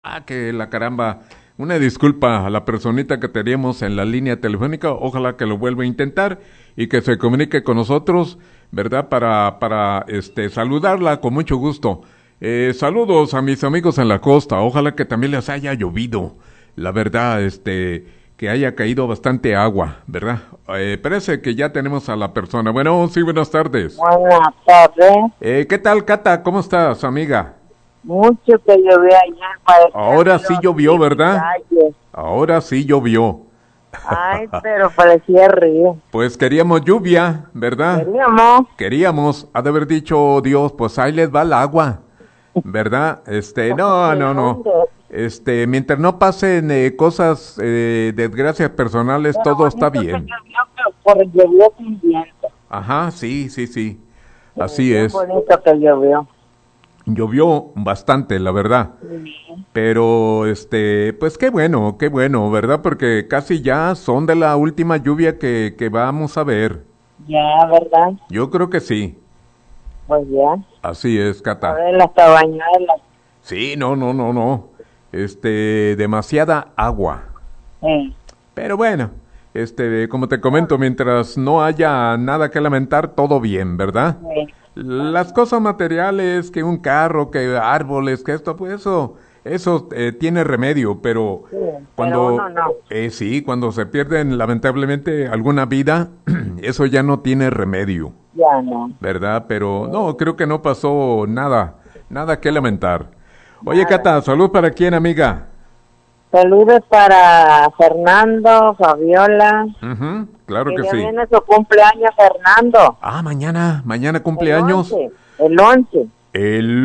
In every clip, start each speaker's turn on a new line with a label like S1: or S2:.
S1: Que la caramba. Una disculpa a la personita que teníamos en la línea telefónica. Ojalá que lo vuelva a intentar y que se comunique con nosotros, ¿verdad? Para saludarla con mucho gusto. Saludos a mis amigos en la costa. Ojalá que también les haya llovido. La verdad, que haya caído bastante agua, ¿verdad? Parece que ya tenemos a la persona. Bueno, sí, buenas tardes.
S2: Buenas tardes.
S1: ¿Qué tal, Cata? ¿Cómo estás, amiga?
S2: Mucho que llovió ayer, parece.
S1: Ahora sí llovió, ¿verdad?
S2: Calles.
S1: Ahora sí llovió.
S2: Ay, pero parecía río.
S1: Pues queríamos lluvia, ¿verdad? Queríamos, ha de haber dicho Dios, pues ahí les va el agua, ¿verdad? No. Mientras no pasen cosas, desgracias personales,
S2: Pero
S1: todo está
S2: bonito
S1: bien.
S2: que llovió, pero llovió sin viento.
S1: Ajá, sí. Así
S2: Qué
S1: es.
S2: bonito que llovió.
S1: Llovió bastante, la verdad.
S2: Sí.
S1: Pero, pues qué bueno, ¿verdad? Porque casi ya son de la última lluvia que vamos a ver.
S2: Ya, ¿verdad?
S1: Yo creo que sí.
S2: Pues ya.
S1: Así es,
S2: A
S1: Cata.
S2: ver las cabañuelas.
S1: Sí, no. Demasiada agua.
S2: Sí.
S1: Pero bueno, como te comento, mientras no haya nada que lamentar, todo bien, ¿verdad?
S2: Sí.
S1: Las cosas materiales, que un carro, que árboles, que esto, pues eso tiene remedio, pero
S2: Sí,
S1: cuando,
S2: pero uno no.
S1: sí, cuando se pierden lamentablemente alguna vida, eso ya no tiene remedio,
S2: Ya no.
S1: ¿verdad? Pero no, creo que no pasó nada que lamentar. Oye,
S2: Nada.
S1: Cata, salud para quién, amiga.
S2: Saludos para Fernando, Fabiola.
S1: Ujú, claro que
S2: Ya
S1: sí.
S2: viene su cumpleaños, Fernando.
S1: Ah, mañana cumpleaños.
S2: El 11.
S1: El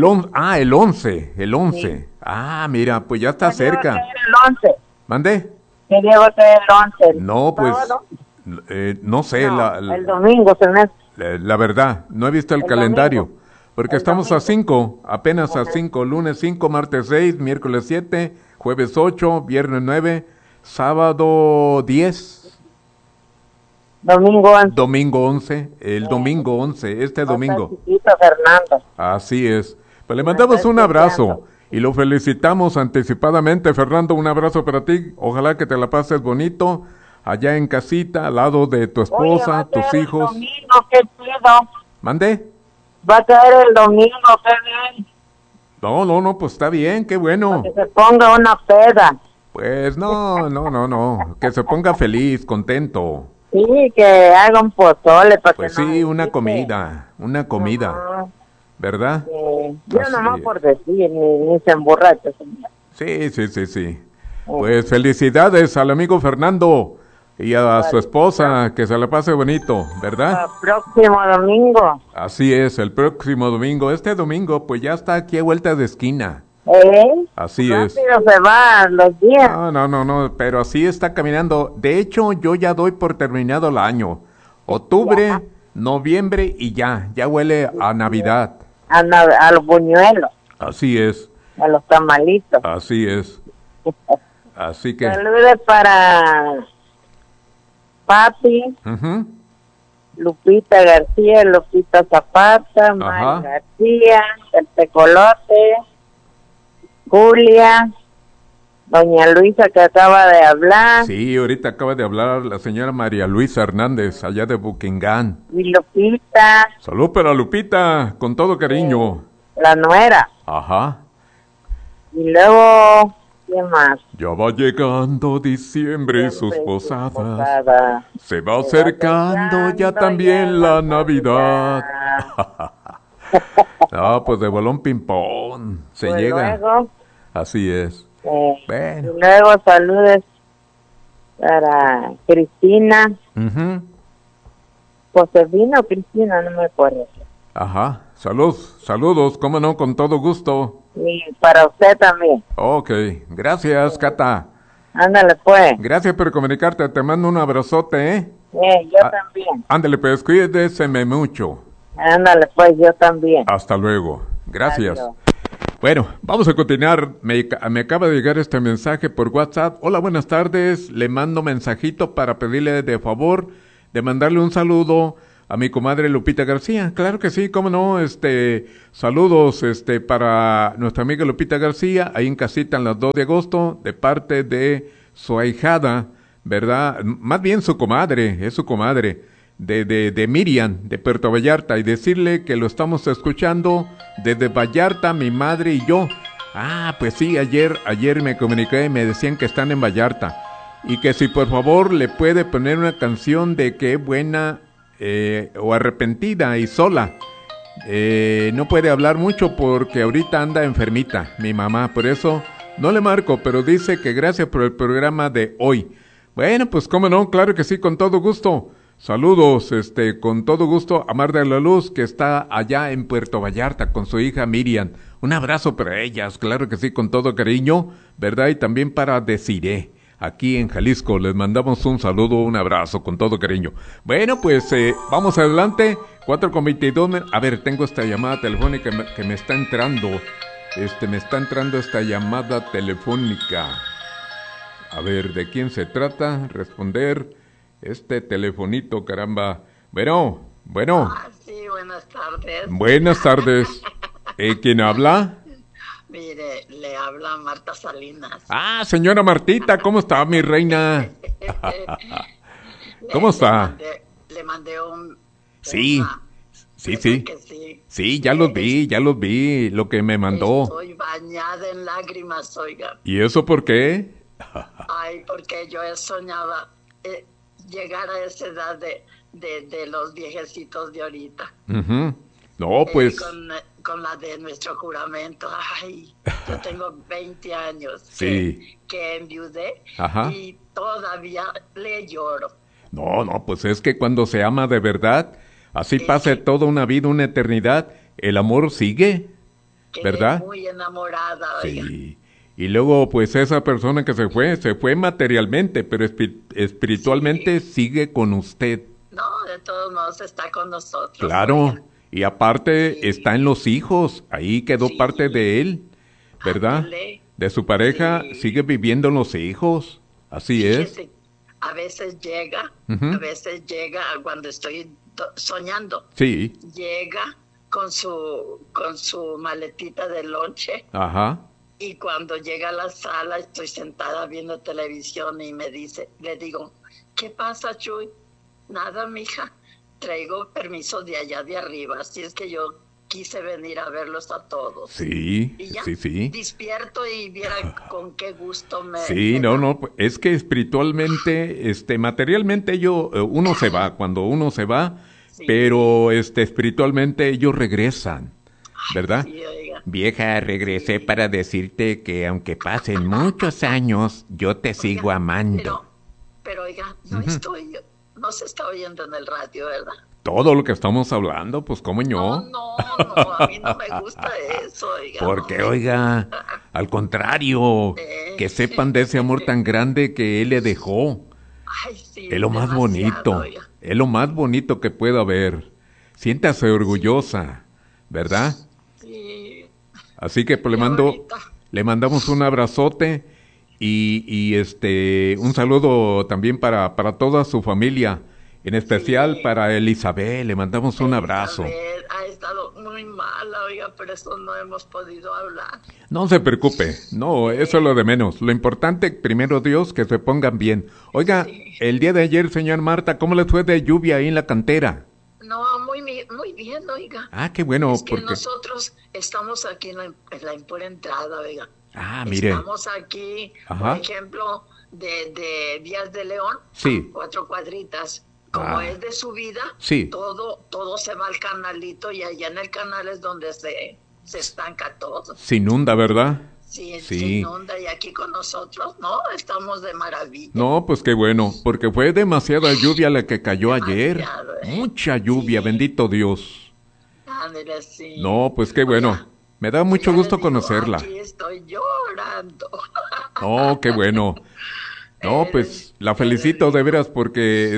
S1: 11.
S2: Sí.
S1: Ah, mira, pues ya está
S2: ¿Qué día va a
S1: cerca.
S2: caer el 11?
S1: ¿Mande?
S2: ¿Qué día va a caer el 11?
S1: No, pues,
S2: ¿Sábado?
S1: no sé,
S2: No, el domingo, se me...
S1: la verdad, no he visto el
S2: El
S1: calendario,
S2: domingo.
S1: porque
S2: El
S1: estamos a
S2: domingo.
S1: 5, apenas a
S2: Ajá.
S1: 5, lunes 5, martes 6, miércoles 7, jueves 8, viernes 9, sábado 10,
S2: Domingo 11.
S1: domingo 11, el domingo 11, este
S2: Va a estar
S1: domingo.
S2: chiquito, Fernando.
S1: Así es. Pues le
S2: Me
S1: mandamos
S2: está
S1: un abrazo
S2: escuchando.
S1: y lo felicitamos anticipadamente, Fernando. Un abrazo para ti. Ojalá que te la pases bonito allá en casita, al lado de tu
S2: Oye, va
S1: esposa,
S2: a
S1: tus
S2: caer el
S1: hijos.
S2: domingo, ¿qué pido?
S1: ¿Mande?
S2: Va a caer el domingo, qué bien.
S1: No, pues está bien, qué bueno.
S2: Que se ponga una peda.
S1: Pues no. Que se ponga feliz, contento.
S2: Sí, que haga un pozole para
S1: Pues
S2: que no
S1: sí,
S2: me quite.
S1: una comida,
S2: Ajá.
S1: ¿verdad?
S2: Yo
S1: Así
S2: nomás
S1: es.
S2: por decir, ni se emborracha, señor.
S1: Sí. Pues felicidades al amigo Fernando y a su esposa, que se la pase bonito, ¿verdad?
S2: El próximo domingo.
S1: Así es, el próximo domingo. Este domingo, pues ya está aquí a vuelta de esquina. Así es.
S2: Rápido se van los días.
S1: No, pero así está caminando. De hecho, yo ya doy por terminado el año. Octubre,
S2: Ya.
S1: noviembre y ya huele a Navidad.
S2: A los buñuelos,
S1: Así es,
S2: a los tamalitos.
S1: así es. Así que,
S2: Saludos para Papi,
S1: ujú,
S2: Lupita García, Lupita Zapata, Mari García, el Tecolote, Julia, Doña Luisa que acaba de hablar,
S1: sí, ahorita acaba de hablar la señora María Luisa Hernández, allá de Buquingán.
S2: y Lupita,
S1: Salud para Lupita, con todo cariño.
S2: la nuera.
S1: Ajá.
S2: Y luego, ¿quién más?
S1: Ya va llegando diciembre y sus
S2: Siempre
S1: posadas.
S2: posada.
S1: Se va acercando ya también la Navidad. No, pues de bolón ping-pong se
S2: Pues
S1: llega.
S2: luego,
S1: Así es. Bueno.
S2: y luego saludos para Cristina,
S1: Ujú.
S2: Josefina o Cristina, no me acuerdo.
S1: Ajá. Saludos, cómo no, con todo gusto.
S2: Y para usted también.
S1: Ok, gracias, Cata.
S2: Ándale pues.
S1: Gracias por comunicarte, te mando un abrazote, ¿eh?
S2: Yo también.
S1: Ándale, pues, cuídeseme mucho.
S2: Ándale pues, yo también.
S1: Hasta luego. Gracias.
S2: Adiós.
S1: Bueno, vamos a continuar. Me acaba de llegar este mensaje por WhatsApp. Hola, buenas tardes. Le mando mensajito para pedirle de favor de mandarle un saludo a mi comadre Lupita García. Claro que sí, cómo no, saludos, para nuestra amiga Lupita García, ahí en casita en las 2 de agosto, de parte de su ahijada, ¿verdad? Más bien su comadre, es su comadre, de Miriam, de Puerto Vallarta, y decirle que lo estamos escuchando desde Vallarta, mi madre y yo. Ah, pues sí, ayer me comuniqué y me decían que están en Vallarta. Y que si por favor le puede poner una canción de Qué buena o Arrepentida y Sola. No puede hablar mucho porque ahorita anda enfermita mi mamá, por eso no le marco, pero dice que gracias por el programa de hoy. Bueno, pues cómo no, claro que sí, con todo gusto. Saludos, con todo gusto a Mar de la Luz, que está allá en Puerto Vallarta con su hija Miriam. Un abrazo para ellas, claro que sí, con todo cariño, ¿verdad? Y también para Desiree, aquí en Jalisco, les mandamos un saludo, un abrazo con todo cariño. Bueno, pues vamos adelante, 4:22, a ver, tengo esta llamada telefónica que me está entrando, me está entrando esta llamada telefónica. A ver, ¿de quién se trata? Responder este telefonito, caramba. Bueno.
S3: Ah, sí, buenas tardes.
S1: Buenas tardes. ¿Quién habla?
S3: Mire, le habla Marta Salinas.
S1: Ah, señora Martita, ¿cómo está, mi reina? ¿Cómo está?
S3: Le mandé un...
S1: Sí.
S3: Que sí.
S1: Sí, ya los vi, lo que me mandó.
S3: Estoy bañada en lágrimas, oiga.
S1: ¿Y eso por qué?
S3: Ay, porque yo he soñado llegar a esa edad de los viejecitos de ahorita.
S1: Uh-huh. No, pues...
S3: Con la de nuestro juramento. Ay, yo tengo 20 años
S1: sí.
S3: que enviudé.
S1: Ajá.
S3: Y todavía le lloro.
S1: No, pues es que cuando se ama de verdad, así pase toda una vida, una eternidad, el amor sigue, ¿verdad?
S3: Muy enamorada.
S1: Sí.
S3: Oiga.
S1: Y luego, pues esa persona que se fue materialmente, pero espiritualmente sigue con usted.
S3: No, de todos modos está con nosotros.
S1: Claro,
S3: oiga.
S1: Y aparte está en los hijos, ahí quedó parte de él, ¿verdad?
S3: Ándale.
S1: De su pareja, sigue viviendo en los hijos, así
S3: Fíjese,
S1: es.
S3: a veces llega cuando estoy soñando.
S1: Sí.
S3: Llega con su maletita de lonche.
S1: Ajá.
S3: Y cuando llega a la sala, estoy sentada viendo televisión y le digo, ¿qué pasa, Chuy? Nada, mija, traigo permiso de allá de arriba, así es que yo quise venir a verlos a todos.
S1: Sí,
S3: y ya,
S1: sí.
S3: Despierto y viera con qué gusto me...
S1: Sí, no, es que espiritualmente, materialmente uno se va, cuando uno se va, sí. Pero espiritualmente ellos regresan, ¿verdad?
S3: Sí, oiga.
S1: Vieja, regresé para decirte que aunque pasen muchos años, yo te sigo amando.
S3: Pero oiga, no se está oyendo en el radio, ¿verdad?
S1: Todo lo que estamos hablando, pues cómo yo.
S3: No, a mí no me gusta eso, oiga.
S1: Porque, oiga, al contrario, que sepan de ese amor tan grande que él le dejó.
S3: Ay, sí,
S1: es lo más bonito, oiga. Es lo más bonito que pueda haber. Siéntase orgullosa, ¿verdad?
S3: Sí.
S1: Así que pues, le mandamos un abrazote y un saludo también para toda su familia. En especial para Elizabeth, le mandamos un abrazo.
S3: Ha estado muy mala, oiga, por eso no hemos podido hablar.
S1: No se preocupe, no, eso es lo de menos. Lo importante, primero Dios, que se pongan bien. Oiga, el día de ayer, señor Marta, ¿cómo le fue de lluvia ahí en la cantera?
S3: No, muy bien, oiga.
S1: Ah, qué bueno.
S3: Es que nosotros estamos aquí en la pura entrada, oiga.
S1: Ah, mire.
S3: Estamos aquí, por ejemplo, de Vías de León,
S1: sí.
S3: 4 cuadritas. Como es de subida,
S1: sí.
S3: todo se va al canalito y allá en el canal es donde se estanca todo.
S1: Se inunda, ¿verdad?
S3: Sí, se inunda y aquí con nosotros, ¿no? Estamos de maravilla.
S1: No, pues qué bueno, porque fue demasiada lluvia la que cayó ayer. Mucha lluvia, bendito Dios.
S3: Ándale, sí.
S1: No, pues qué bueno. Oiga, me da mucho gusto conocerla.
S3: Aquí estoy llorando.
S1: Oh, qué bueno. No, pues la felicito de veras porque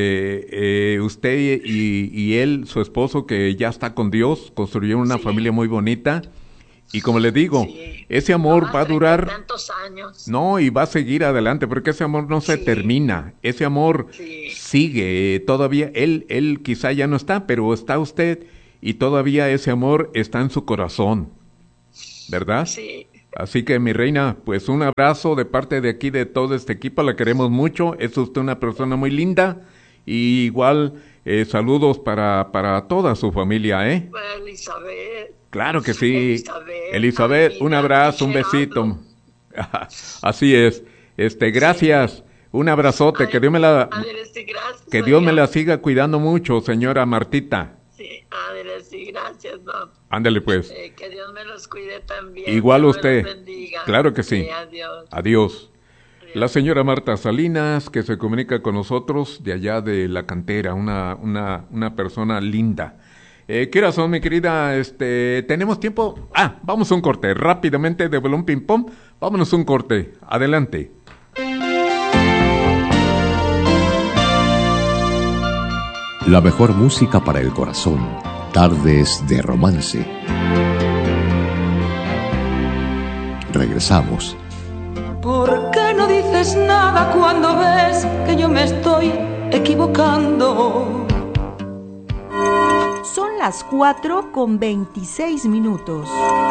S1: usted y él, su esposo, que ya está con Dios, construyeron una familia muy bonita Y como le digo,
S3: Sí.
S1: ese amor
S3: No,
S1: va a durar,
S3: tantos años.
S1: no, y va a seguir adelante, porque ese amor no se
S3: Sí.
S1: termina, ese amor
S3: Sí.
S1: sigue todavía, él quizá ya no está, pero está usted, y todavía ese amor está en su corazón, ¿verdad?
S3: Sí.
S1: Así que mi reina, pues un abrazo de parte de aquí de todo este equipo, la queremos mucho, es usted una persona muy linda, y igual saludos para toda su familia, ¿eh?
S3: Pues, Elizabeth.
S1: Claro que sí.
S3: Elizabeth,
S1: Elizabeth, un
S3: amiga,
S1: abrazo, un
S3: Gerardo.
S1: besito. Así es. Gracias. Un abrazote. Que Dios me la,
S3: Ándale, sí, gracias.
S1: que Dios me
S3: oiga.
S1: la siga cuidando mucho, señora Martita.
S3: Sí, ándale, sí, gracias, no.
S1: Ándale pues.
S3: Que Dios me los cuide también.
S1: Igual
S3: Dios
S1: usted.
S3: me los bendiga.
S1: Claro que sí.
S3: Adiós.
S1: Adiós. La señora Marta Salinas, que se comunica con nosotros de allá de la cantera, una persona linda. ¿Qué hora son, mi querida? ¿Tenemos tiempo? Vamos a un corte. Rápidamente, de balón ping pong. Vámonos a un corte. Adelante.
S4: La mejor música para el corazón. Tardes de romance. Regresamos.
S5: ¿Por qué no dices nada cuando ves que yo me estoy equivocando?
S6: Son las 4:26.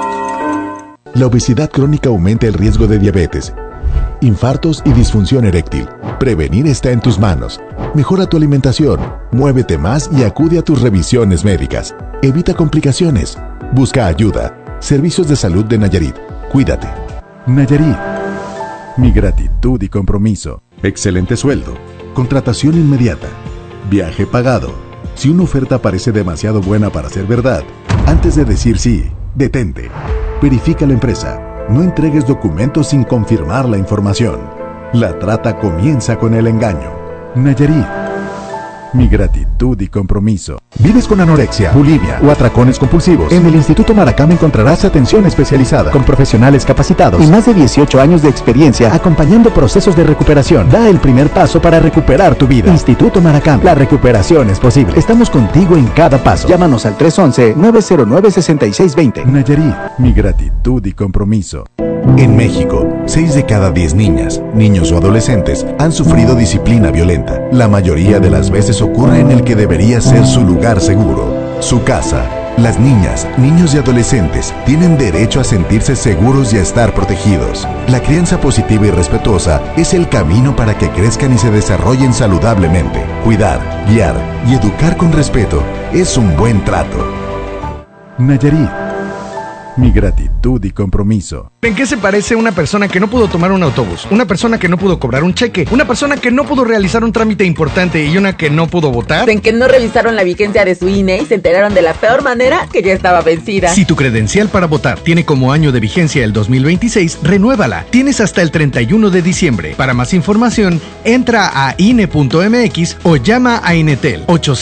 S7: La obesidad crónica aumenta el riesgo de diabetes, infartos y disfunción eréctil. Prevenir está en tus manos. Mejora tu alimentación, muévete más y acude a tus revisiones médicas. Evita complicaciones. Busca ayuda. Servicios de Salud de Nayarit. Cuídate. Nayarit. Mi gratitud y compromiso. Excelente sueldo. Contratación inmediata. Viaje pagado. Si una oferta parece demasiado buena para ser verdad, antes de decir sí, detente. Verifica la empresa. No entregues documentos sin confirmar la información. La trata comienza con el engaño. Nayarit. Mi gratitud y compromiso. ¿Vives con anorexia, bulimia o atracones compulsivos? En el Instituto Maracam encontrarás atención especializada con profesionales capacitados y más de 18 años de experiencia acompañando procesos de recuperación. Da el primer paso para recuperar tu vida. Instituto Maracam, la recuperación es posible. Estamos contigo en cada paso. Llámanos al 311-909-6620. Nayarit, mi gratitud y compromiso. En México, 6 de cada 10 niñas, niños o adolescentes han sufrido disciplina violenta. La mayoría de las veces ocurre en el que debería ser su lugar seguro, su casa. Las niñas, niños y adolescentes tienen derecho a sentirse seguros y a estar protegidos. La crianza positiva y respetuosa es el camino para que crezcan y se desarrollen saludablemente. Cuidar, guiar y educar con respeto es un buen trato. Nayarit. Mi gratitud y compromiso.
S8: ¿En qué se parece una persona que no pudo tomar un autobús? Una persona que no pudo cobrar un cheque, una persona que no pudo realizar un trámite importante y una que no pudo votar.
S9: En que no revisaron la vigencia de su INE y se enteraron de la peor manera que ya estaba vencida.
S8: Si tu credencial para votar tiene como año de vigencia el 2026, renuévala. Tienes hasta el 31 de diciembre. Para más información, entra a INE.mx o llama a Inetel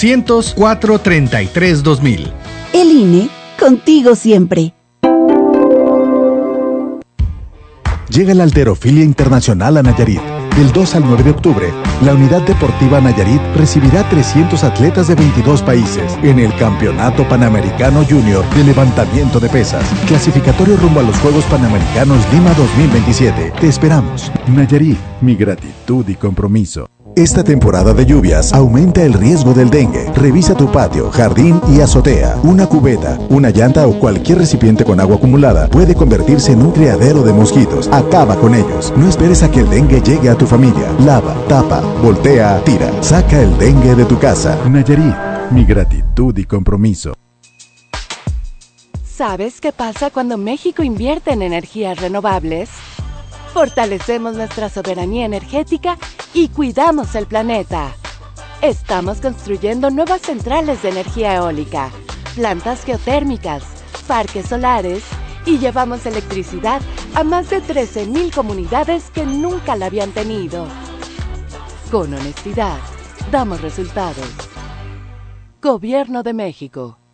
S8: 800-433-2000.
S6: El INE, contigo siempre.
S7: Llega la Halterofilia Internacional a Nayarit. Del 2 al 9 de octubre, la Unidad Deportiva Nayarit recibirá 300 atletas de 22 países en el Campeonato Panamericano Junior de Levantamiento de Pesas, clasificatorio rumbo a los Juegos Panamericanos Lima 2027. Te esperamos. Nayarit, mi gratitud y compromiso. Esta temporada de lluvias aumenta el riesgo del dengue. Revisa tu patio, jardín y azotea. Una cubeta, una llanta o cualquier recipiente con agua acumulada puede convertirse en un criadero de mosquitos. Acaba con ellos. No esperes a que el dengue llegue a tu familia. Lava, tapa, voltea, tira. Saca el dengue de tu casa. Nayarit, mi gratitud y compromiso.
S10: ¿Sabes qué pasa cuando México invierte en energías renovables? Fortalecemos nuestra soberanía energética y cuidamos el planeta. Estamos construyendo nuevas centrales de energía eólica, plantas geotérmicas, parques solares y llevamos electricidad a más de 13,000 comunidades que nunca la habían tenido. Con honestidad, damos resultados. Gobierno de México.